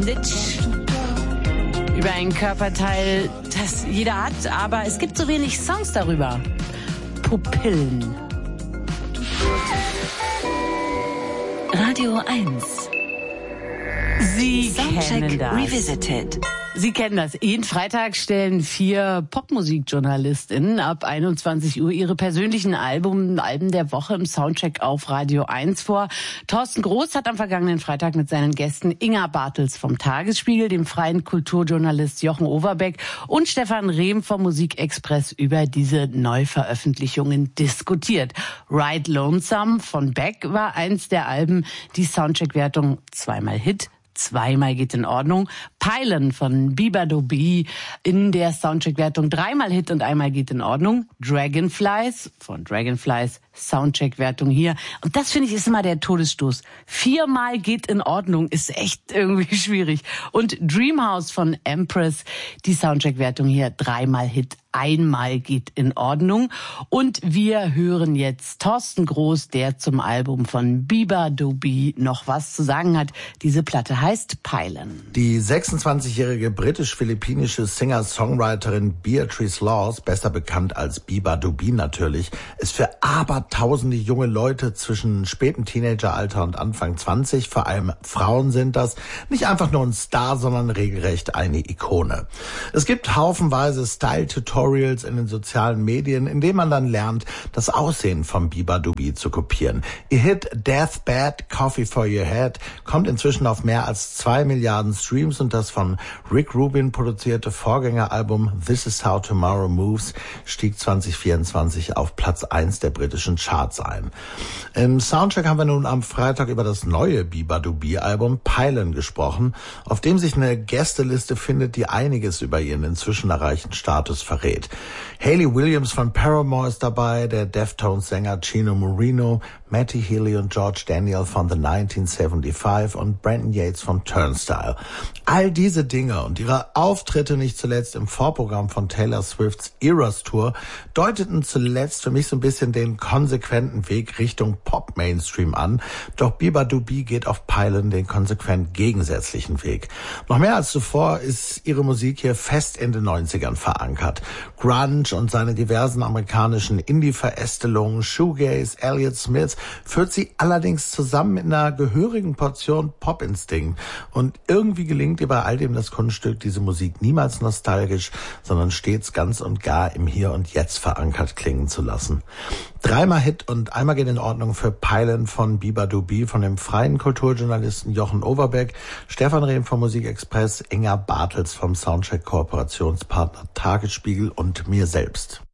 Bondage. Über ein Körperteil, das jeder hat, aber es gibt so wenig Songs darüber. Pupillen. Radio 1. Sie Soundcheck kennen das. Revisited. Sie kennen das. Jeden Freitag stellen 4 PopmusikjournalistInnen ab 21 Uhr ihre persönlichen Alben der Woche im Soundcheck auf Radio 1 vor. Thorsten Groß hat am vergangenen Freitag mit seinen Gästen Inga Bartels vom Tagesspiegel, dem freien Kulturjournalist Jochen Overbeck und Stefan Rehm vom Musikexpress über diese Neuveröffentlichungen diskutiert. Ride Lonesome von Beck war eins der Alben, die Soundcheck-Wertung zweimal Hit, zweimal geht in Ordnung. Pylon von Bieber-Doobie in der Soundcheck-Wertung 3-mal Hit und 1-mal geht in Ordnung. Dragonflies von Dragonflies Soundcheck-Wertung hier. Und das finde ich ist immer der Todesstoß. 4-mal geht in Ordnung ist echt irgendwie schwierig. Und Dreamhouse von Empress, die Soundcheck-Wertung hier 3-mal Hit, 1-mal geht in Ordnung. Und wir hören jetzt Thorsten Groß, der zum Album von Bieber-Doobie noch was zu sagen hat. Diese Platte heißt Pylon. Die 26-jährige britisch-philippinische Singer-Songwriterin Beatrice Laws, besser bekannt als Bieber-Doobie natürlich, ist für abertausende junge Leute zwischen spätem Teenageralter und Anfang 20, vor allem Frauen sind das, nicht einfach nur ein Star, sondern regelrecht eine Ikone. Es gibt haufenweise Style-Tutorials in den sozialen Medien, in denen man dann lernt, das Aussehen von Bieber-Doobie zu kopieren. Ihr Hit Deathbed, Coffee for Your Head kommt inzwischen auf mehr als 2 Milliarden Streams und das von Rick Rubin produzierte Vorgängeralbum This Is How Tomorrow Moves stieg 2024 auf Platz 1 der britischen Charts ein. Im Soundcheck haben wir nun am Freitag über das neue Bieber-Doobie-Album Pylon gesprochen, auf dem sich eine Gästeliste findet, die einiges über ihren inzwischen erreichten Status verrät. Hayley Williams von Paramore ist dabei, der Deftones-Sänger Chino Moreno, Matty Healy und George Daniel von The 1975 und Brandon Yates von Turnstile. All diese Dinge und ihre Auftritte nicht zuletzt im Vorprogramm von Taylor Swifts Eras Tour deuteten zuletzt für mich so ein bisschen den konsequenten Weg Richtung Pop-Mainstream an. Doch Bieber-Doobie geht auf Pylon den konsequent gegensätzlichen Weg. Noch mehr als zuvor ist ihre Musik hier fest in den 90ern verankert. Grunge und seine diversen amerikanischen Indie-Verästelungen, Shoegaze, Elliott Smith, führt sie allerdings zusammen mit einer gehörigen Portion Pop-Instinkt. Und irgendwie gelingt ihr bei all dem das Kunststück, diese Musik niemals nostalgisch, sondern stets ganz und gar im Hier und Jetzt verankert klingen zu lassen. 3-mal Hit und 1-mal geht in Ordnung für Pylon von Bieber-Doobie, von dem freien Kulturjournalisten Jochen Overbeck, Stefan Rehm vom Musikexpress, Inga Bartels vom Soundcheck-Kooperationspartner Tagesspiegel und mir selbst.